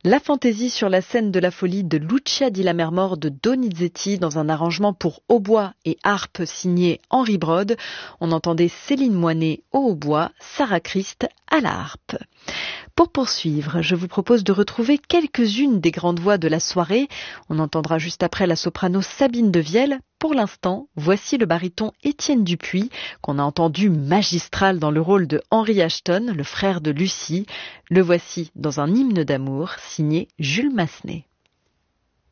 La fantaisie sur la scène de la folie de Lucia di Lammermoor de Donizetti dans un arrangement pour hautbois et harpe signé Henri Brode. On entendait Céline Moinet au hautbois, Sarah Christ à la harpe. Pour poursuivre, je vous propose de retrouver quelques-unes des grandes voix de la soirée. On entendra juste après la soprano Sabine Devielle. Pour l'instant, voici le baryton Étienne Dupuis, qu'on a entendu magistral dans le rôle de Henry Ashton, le frère de Lucie. Le voici dans un hymne d'amour signé Jules Massenet.